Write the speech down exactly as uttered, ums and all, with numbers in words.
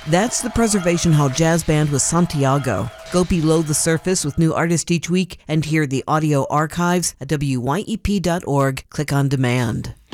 That's the Preservation Hall Jazz Band with Santiago. Go below the surface with new artists each week and hear the audio archives at W Y E P dot org. Click on demand.